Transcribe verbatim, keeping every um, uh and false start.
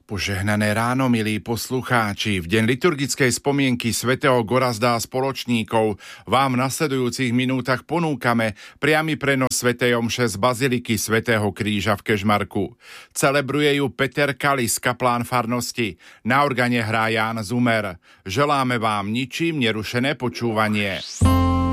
Požehnané ráno, milí poslucháči. V deň liturgickej spomienky svätého Gorazda a spoločníkov vám v nasledujúcich minútach ponúkame priamy prenos svätej omše z baziliky svätého Kríža v Kežmarku. Celebruje ju Peter Kalis, kaplán farnosti. Na organe hrá Ján Zumer. Želáme vám ničím nerušené počúvanie.